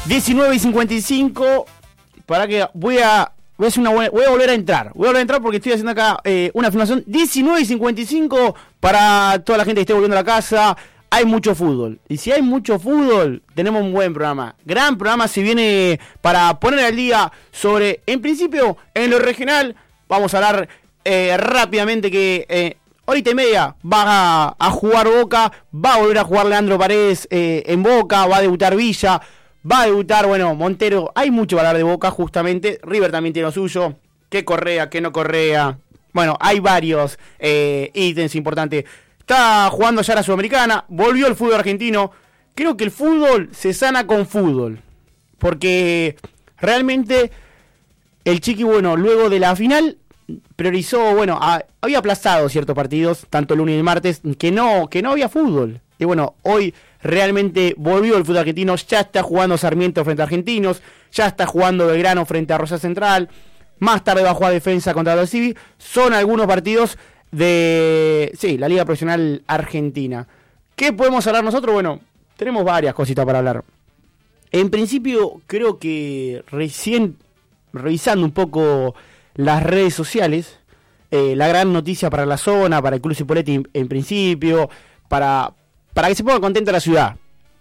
19:55. Para que voy a volver a entrar. Voy a volver a entrar porque estoy haciendo acá una filmación. 19:55 para toda la gente que esté volviendo a la casa. Hay mucho fútbol. Y si hay mucho fútbol, tenemos un buen programa. Gran programa se viene para poner al día sobre, en principio, en lo regional. Vamos a hablar rápidamente que horita y media va a jugar Boca. Va a volver a jugar Leandro Paredes en Boca. Va a debutar Villa. Va a debutar, Montero. Hay mucho para hablar de Boca, justamente. River también tiene lo suyo. ¿Qué Correa? ¿Qué no Correa? Bueno, hay varios ítems importantes. Está jugando ya la Sudamericana. Volvió el fútbol argentino. Creo que el fútbol se sana con fútbol. Porque realmente el Chiqui, luego de la final, priorizó, había aplazado ciertos partidos, tanto el lunes y el martes, que no había fútbol. Y hoy realmente volvió el fútbol argentino. Ya está jugando Sarmiento frente a Argentinos. Ya está jugando Belgrano frente a Rosario Central. Más tarde va a jugar Defensa contra Aldo Civi. Son algunos partidos de la Liga Profesional Argentina. ¿Qué podemos hablar nosotros? Tenemos varias cositas para hablar. En principio, creo que recién revisando un poco las redes sociales, la gran noticia para la zona, para el Club Cipolletti en principio, para que se ponga contenta la ciudad.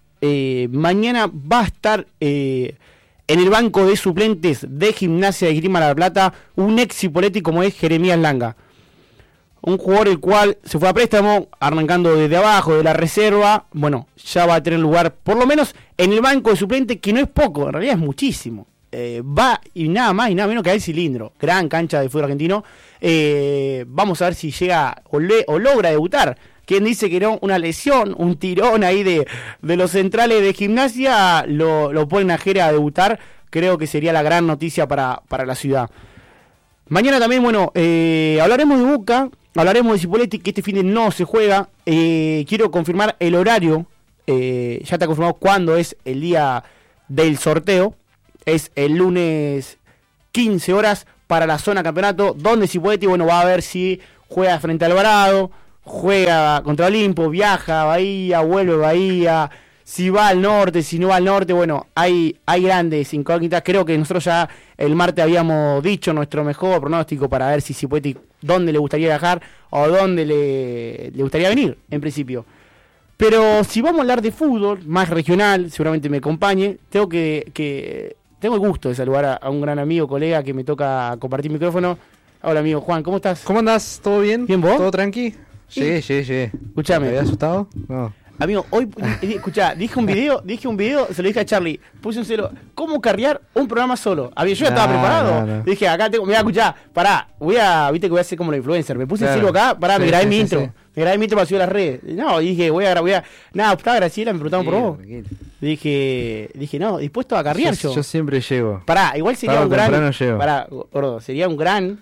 Mañana va a estar en el banco de suplentes de Gimnasia de Esgrima La Plata un ex Cipolletti como es Jeremías Langa. Un jugador el cual se fue a préstamo, arrancando desde abajo, de la reserva. Ya va a tener lugar, por lo menos, en el banco de suplentes, que no es poco, en realidad es muchísimo. Va y nada más y nada menos que al Cilindro. Gran cancha de fútbol argentino. Vamos a ver si llega o logra debutar. Quien dice que no, una lesión, un tirón ahí de los centrales de Gimnasia, lo ponen a Jera a debutar. Creo que sería la gran noticia para la ciudad. Mañana también, hablaremos de Boca. Hablaremos de Cipolletti, que este fin de no se juega. Quiero confirmar el horario. Ya está confirmado cuándo es el día del sorteo. Es el lunes 15 horas para la zona campeonato, donde Cipolletti, va a ver si juega frente a Alvarado, juega contra Olimpo, viaja a Bahía, vuelve a Bahía, si va al norte, si no va al norte. Hay grandes incógnitas. Creo que nosotros ya el martes habíamos dicho nuestro mejor pronóstico para ver si Cipolletti dónde le gustaría viajar o dónde le gustaría venir, en principio. Pero si vamos a hablar de fútbol más regional, seguramente me acompañe. Tengo el gusto de saludar a un gran amigo, colega, que me toca compartir micrófono. Hola, amigo Juan, ¿cómo estás? ¿Cómo andás? ¿Todo bien? ¿Bien vos? ¿Todo tranqui? Llegué. Escuchame. ¿Te habías asustado? No. Amigo, hoy, escuchá, dije un video, se lo dije a Charlie, puse un celo, ¿cómo carrear un programa solo? Yo ya estaba preparado. No. Dije, acá tengo, mirá, escuchá, pará, viste que voy a hacer como la influencer, me puse el celo acá, pará, me grabé mi intro. Me grabé mi intro para subir a las redes. No, dije, voy a... Nada, estaba Graciela, me preguntaban por vos. Dije, no, dispuesto a carrear yo. Yo siempre llego. Pará, igual sería un gran... Llego. Pará, gordo, sería un gran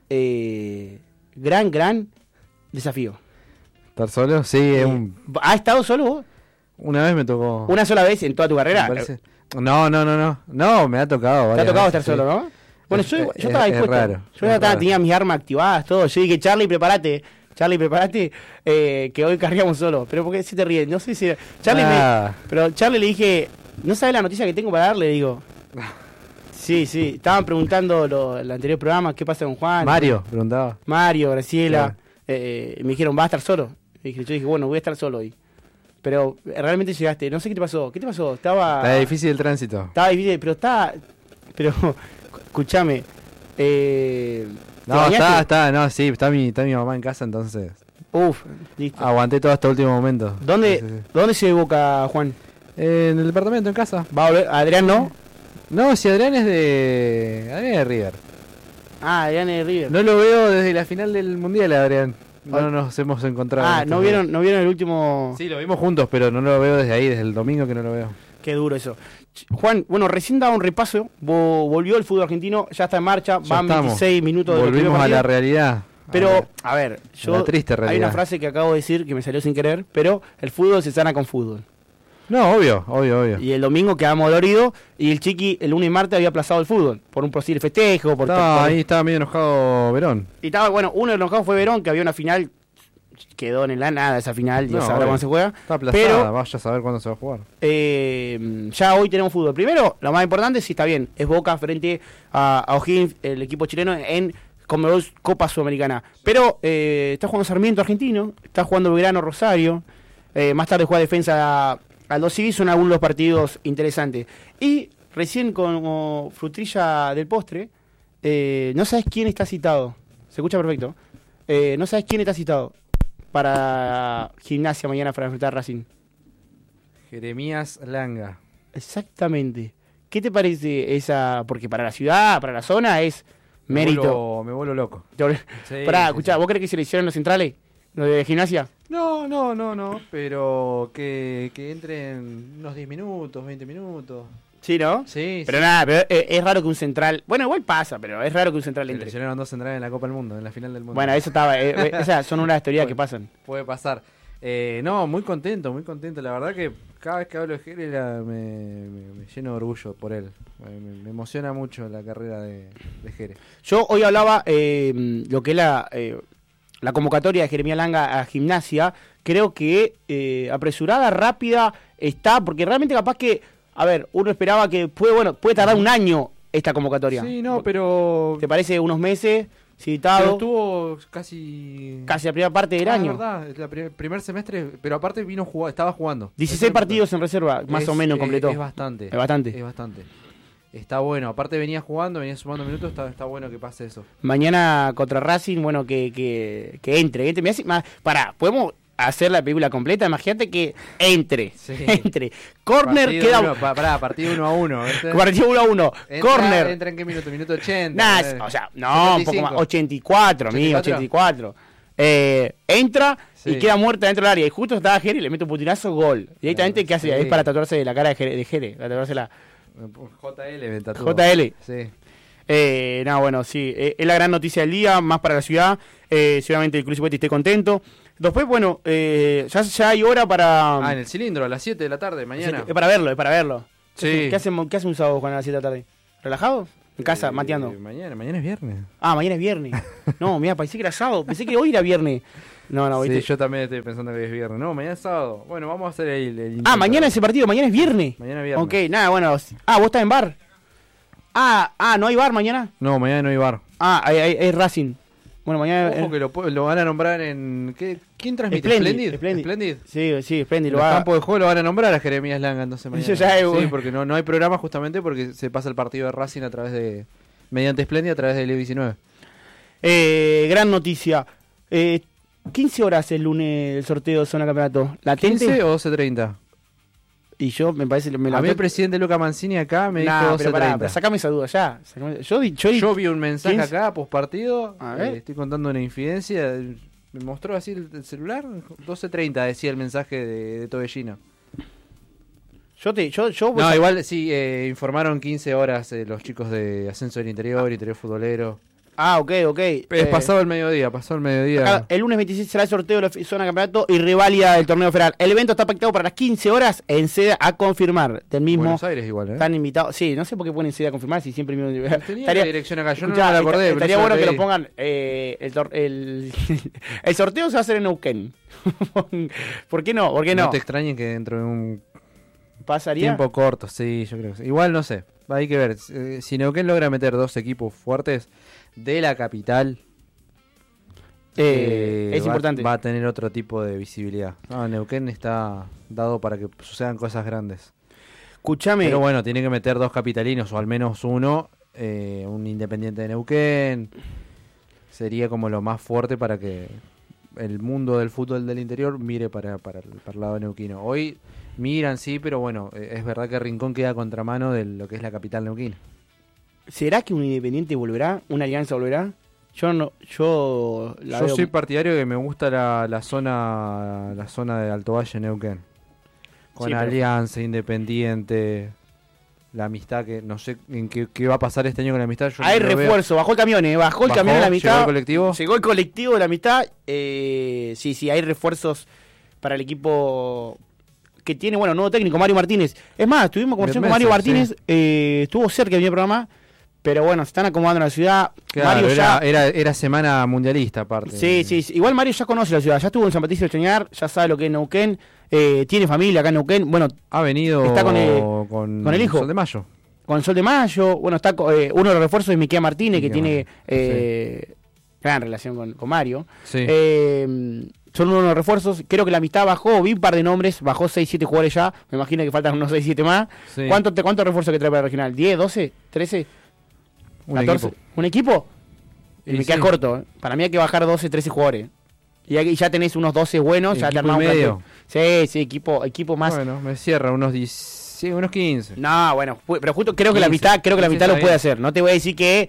desafío. ¿Estar solo? Sí, es un... ¿Has estado solo vos? Una vez me tocó... ¿Una sola vez en toda tu carrera? No, me ha tocado. ¿Te ha tocado estar solo, no? Yo estaba dispuesto. Raro. Tenía mis armas activadas, todo. Yo dije, Charlie, prepárate, que hoy cargamos solo. Pero ¿por qué se te ríe? No sé si... Pero Charlie le dije, ¿no sabes la noticia que tengo para darle? Digo... Sí, estaban preguntando el anterior programa, ¿qué pasa con Juan? Mario, preguntaba. Mario, Graciela. Claro. Me dijeron, ¿va a estar solo? Yo dije, voy a estar solo hoy. Pero realmente llegaste, no sé qué te pasó. Está difícil el tránsito. Estaba difícil, pero escúchame. Está mi mamá en casa, entonces. Listo. Aguanté todo hasta el último momento. ¿Dónde se Boca, Juan? En el departamento, en casa. ¿Va a volver? ¿Adrián no? No, si Adrián es de River. Adrián es de River. No lo veo desde la final del Mundial, Adrián. No nos hemos encontrado. ¿No vieron el último? Sí, lo vimos juntos, pero no lo veo desde ahí, desde el domingo que no lo veo. Qué duro eso. Juan, recién daba un repaso. Volvió el fútbol argentino, ya está en marcha. Van 26 minutos de Volvimos a la realidad. Pero, la triste realidad. Hay una frase que acabo de decir que me salió sin querer, pero el fútbol se sana con fútbol. No, obvio. Y el domingo quedamos doloridos y el Chiqui el lunes y martes había aplazado el fútbol por un posible festejo. Ahí estaba medio enojado Verón. Y estaba, uno de los enojados fue Verón, que había una final quedó en la nada esa final, ya No, sabrá cuándo se juega. Está aplazada, Pero vaya a saber cuándo se va a jugar. ya hoy tenemos fútbol. Primero, lo más importante, sí está bien, es Boca frente a O'Higgins, el equipo chileno, en Conmebol Copa Sudamericana. Pero está jugando Sarmiento Argentino, está jugando Belgrano Rosario, más tarde juega Defensa Aldo Civi, son algunos de los partidos interesantes. Y recién como frutrilla del postre, no sabes quién está citado, se escucha perfecto, no sabes quién está citado para Gimnasia mañana para enfrentar a Racing. Jeremías Langa. Exactamente. ¿Qué te parece esa? Porque para la ciudad, para la zona es mérito. Me vuelo loco. Sí, Escuchá, ¿vos crees que se le hicieron los centrales? ¿Lo de Gimnasia? No, pero que entren unos 10 minutos, 20 minutos. Sí, ¿no? Sí. Pero nada, pero es raro que un central... Bueno, igual pasa, pero es raro que un central Se entre. lesionaron 2 centrales en la Copa del Mundo, en la final del mundo. Bueno, eso estaba... esas son unas teorías que pasan. Puede pasar. No, muy contento. La verdad que cada vez que hablo de Jere me lleno de orgullo por él. Me emociona mucho la carrera de Jere. Yo hoy hablaba lo que es la convocatoria de Jeremías Langa a Gimnasia. Creo que apresurada, rápida está, porque realmente capaz que... A ver, uno esperaba que puede tardar un año esta convocatoria. Sí, no, pero... ¿Te parece unos meses? Citado. Pero estuvo casi la primera parte del año. Es verdad, el primer semestre, pero aparte estaba jugando. 16 partidos en reserva, más o menos completó. Es bastante. Está bueno, aparte venía jugando, venía sumando minutos, está bueno que pase eso. Mañana contra Racing, bueno, que entre. Pará, podemos hacer la película completa, imagínate que entre. Corner queda... partido 1-1. ¿viste? Partido 1-1. Corner. ¿Entra en qué minuto? Minuto 80. Nah, o sea, no, 75. Un poco más. 84, amigo, 84. Entra y queda muerta dentro del área. Y justo estaba Jere y le mete un putinazo, gol. Directamente, ¿qué hace? Es para tatuarse de la cara de Jere. Para tatuársela. JL me tatuó. JL. Sí. Bueno, sí. Es la gran noticia del día, más para la ciudad. Seguramente el Club Cipote esté contento. Después, bueno, ya hay hora para... en el cilindro, a las 7 de la tarde, mañana. Es para verlo. Sí. ¿Qué hace un sábado, Juan, a las 7 de la tarde? ¿Relajado? En casa, mateando. Mañana es viernes. Mañana es viernes. No, mira, pensé que era sábado. Pensé que hoy era viernes. No, ¿viste? ¿viste? Yo también estoy pensando que es viernes. No, mañana es sábado. Bueno, vamos a hacer el mañana ese partido. Mañana es viernes. Mañana es viernes. Ok, nada, bueno. ¿Vos estás en bar? ¿No hay bar mañana? No, mañana no hay bar. Hay Racing. Bueno, mañana... Ojo que lo van a nombrar en... ¿Quién transmite? Splendid. Sí, Splendid. En los campos de juego lo van a nombrar a Jeremías Langa entonces mañana. Eso ya es, sí, porque no hay programa justamente porque se pasa el partido de Racing mediante Splendid a través de Leo 19. Gran noticia. 15 horas el lunes el sorteo de zona campeonato. ¿Latente? 15 o 12:30. Y yo, me parece... A mí el presidente Luca Mancini acá me dijo 12:30. Pero sacame esa duda ya. Yo vi un mensaje 15. Acá, postpartido. Estoy contando una infidencia. Me mostró así el celular. 12:30 decía el mensaje de Tobellino. Igual sí, informaron 15 horas los chicos de Ascenso del Interior, Interior Futbolero. Ok. Pasado el mediodía. Acá, el lunes 26 será el sorteo de la zona de campeonato y reválida del torneo federal. El evento está pactado para las 15 horas en sede a confirmar. Del mismo. Buenos Aires igual, Están invitados. Sí, no sé por qué ponen sede a confirmar si siempre mismo. Tenía la dirección acá, yo no me la acordé. Estaría bueno que lo pongan. El sorteo se va a hacer en Neuquén. ¿Por qué no? No te extrañen que dentro de un ¿pasaría? Tiempo corto, sí, yo creo que sí. Igual no sé. Hay que ver. Si Neuquén logra meter 2 equipos fuertes de la capital, es importante. Va a tener otro tipo de visibilidad. Neuquén está dado para que sucedan cosas grandes. Escúchame. Pero bueno, tiene que meter 2 capitalinos o al menos uno. Un Independiente de Neuquén. Sería como lo más fuerte para que el mundo del fútbol del interior mire para el lado neuquino. Hoy miran, sí, pero bueno, es verdad que Rincón queda a contramano de lo que es la capital neuquina. ¿ ¿Será que un Independiente volverá? ¿Una alianza volverá? Yo soy partidario que me gusta la zona de Alto Valle Neuquén. Con sí, Alianza, Independiente, la amistad, que no sé en qué va a pasar este año con la amistad. Hay refuerzo, bajó el camión, bajó el camión de la amistad. Llegó el colectivo de la amistad. Sí, hay refuerzos para el equipo que tiene, nuevo técnico, Mario Martínez. Es más, estuvimos conversando con Mario Martínez, estuvo cerca de mi programa. Pero bueno, se están acomodando en la ciudad. Claro, Mario ya... era semana mundialista aparte. Sí. Igual Mario ya conoce la ciudad. Ya estuvo en San Patricio de Chañar, ya sabe lo que es Neuquén. Tiene familia acá en Neuquén. Bueno, ha venido está con el hijo. Sol de Mayo. Con el Sol de Mayo. Bueno, está uno de los refuerzos es Miquel Martínez, que tiene gran relación con Mario. Sí. Son uno de los refuerzos. Creo que la amistad bajó, vi un par de nombres, bajó 6-7 jugadores ya. Me imagino que faltan unos 6-7 más. Sí. ¿Cuántos refuerzos que trae para el regional? ¿10, 12, 13? Un 14. equipo. ¿Un equipo? Y me queda sí. corto. Para mí hay que bajar 12, 13 jugadores. Y ya tenés unos 12 buenos, ya te Equipo armás y un medio. plantel. Sí, equipo más. Bueno, me cierra unos 10, sí, unos 15. No, bueno, pero justo creo que la 15, mitad, lo 15 puede bien. hacer. No te voy a decir que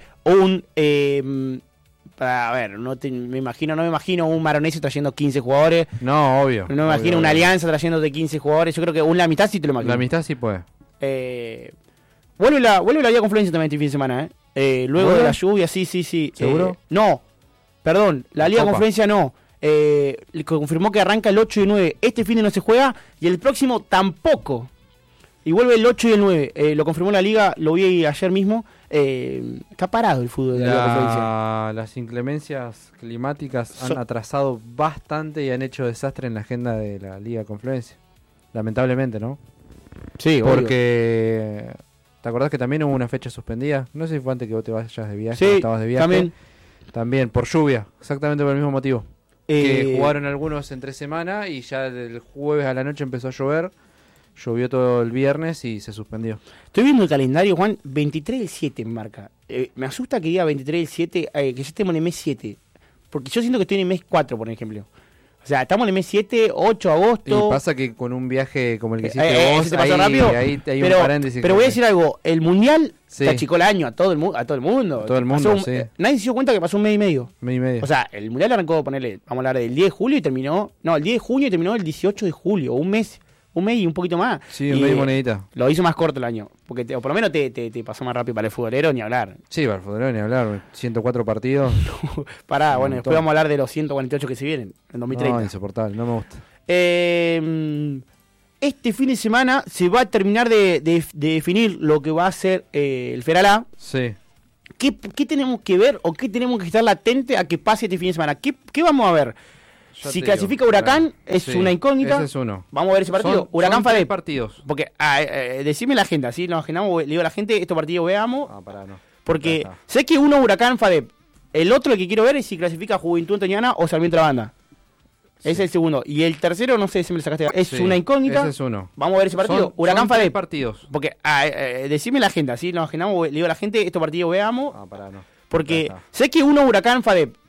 a ver, no me imagino un Maronese trayendo 15 jugadores. No, obvio. No me imagino una alianza trayéndote 15 jugadores. Yo creo que la mitad sí te lo imagino. La amistad sí puede. Vuelve la Liga Confluencia también este fin de semana, luego ¿Vuelve? de la lluvia, sí. ¿Seguro? No, perdón, la Liga Copa. Confluencia no. Confirmó que arranca el 8 y el 9. Este fin de no se juega y el próximo tampoco. Y vuelve el 8 y el 9. Lo confirmó la Liga, lo vi ayer mismo. Está parado el fútbol de la Liga Confluencia. Las inclemencias climáticas han So- atrasado bastante y han hecho desastre en la agenda de la Liga Confluencia. Lamentablemente, ¿no? Sí, Porque ¿te acordás que también hubo una fecha suspendida? No sé si fue antes que vos te vayas de viaje, Sí, o estabas de viaje. también. Por lluvia, exactamente por el mismo motivo. Eh, Que jugaron algunos entre semana y ya del jueves a la noche empezó a llover. Llovió todo el viernes y se suspendió. Estoy viendo el calendario, Juan, 23 del 7 marca. Me asusta que diga 23 del 7, que ya estemos en el mes 7. Porque yo siento que estoy en el mes 4, por ejemplo. O sea, estamos en el mes 7, 8 de agosto. Y pasa que con un viaje como el que hiciste vos, ¿se te pasó ahí, rápido? ahí hay pero, un paréntesis. pero voy a decir algo, el Mundial Sí. te achicó el año a todo el mundo. A todo el mundo, Pasó sí. nadie se dio cuenta que pasó un mes y medio. Mes y medio. O sea, el Mundial arrancó, ponerle, vamos a hablar del 10 de julio y terminó, no, el 10 de junio y terminó el 18 de julio, un mes y un poquito más. sí, Y, un medio monedita. lo hizo más corto el año, porque o por lo menos te pasó más rápido para el futbolero, ni hablar. Sí, para el fútbol ni hablar. 104 partidos. Pará, Un bueno, montón. después vamos a hablar de los 148 que se vienen en 2030. No, insoportable, no me gusta. Este fin de semana se va a terminar de definir lo que va a ser el Feralá. Sí. ¿Qué tenemos que ver o qué tenemos que estar latente a que pase este fin de semana? ¿Qué vamos a ver? Ya Si te clasifica digo, Huracán, es sí, una incógnita. Ese es uno. Vamos a ver ese partido. Son Huracán 3 Fadep. partidos. Porque, decime la agenda, ¿sí? Nos agendamos, le digo a la gente, estos partidos veamos. Ah, pará, no. Porque Ya está. sé que uno Huracán Fadep. El otro el que quiero ver es si clasifica Juventud Antoniana o Sarmiento de la Banda. Ese es el segundo. Y el tercero, no sé si me lo sacaste. Es Sí, una incógnita. Ese es uno. Vamos a ver ese partido. Son Huracán 3 Fadep. partidos. Porque, decime la agenda, ¿sí? Nos agendamos, le digo a la gente, estos partidos veamos. Ah, pará, no. Ya Porque está. sé que uno Huracán Fadep.